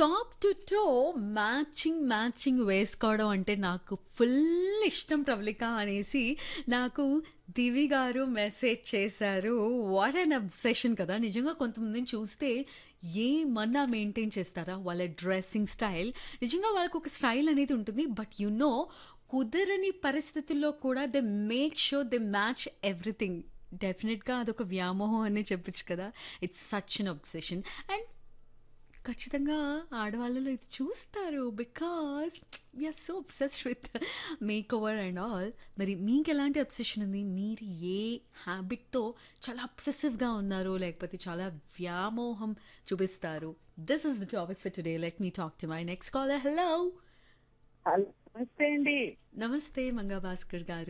Top to toe matching వేసుకోవడం అంటే నాకు ఫుల్ ఇష్టం ప్రవళిక అనేసి నాకు దివి గారు మెసేజ్ చేశారు. వాట్ అన్ అబ్సెషన్ కదా! నిజంగా కొంతమందిని చూస్తే ఏమన్నా మెయింటైన్ చేస్తారా? వాళ్ళ డ్రెస్సింగ్ స్టైల్ నిజంగా వాళ్ళకొక స్టైల్ అనేది ఉంటుంది. బట్ కుదరని పరిస్థితుల్లో కూడా they make sure they match everything. డెఫినెట్‌గా అదొక వ్యామోహం అనే చెప్పొచ్చు కదా! It's such an obsession. And ఖచ్చితంగా ఆడవాళ్ళలో ఇది చూస్తారు. Because we are so obsessed with make over and all. మరి మీకెలాంటి అబ్సెషన్ ఉంది? మీరు ఏ హ్యాబిట్‌తో చాలా అబ్సెసివ్‌గా ఉన్నారు? లేకపోతే చాలా వ్యామోహం చూపిస్తారు? This is the topic for today. Let me talk to my next caller. Hello! Hello నమస్తే అండి. నమస్తే మంగా భాస్కర్ గారు.